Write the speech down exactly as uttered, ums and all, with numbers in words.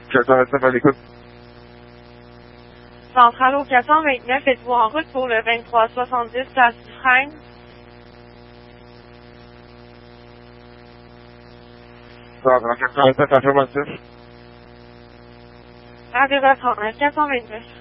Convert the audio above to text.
quatre cent vingt-neuf à l'écoute. Centrale au quatre cent vingt-neuf, êtes-vous en route pour le vingt-trois soixante-dix place Dufresne? quatre cent vingt-neuf, affirmatif. Radio quatre cent vingt-neuf.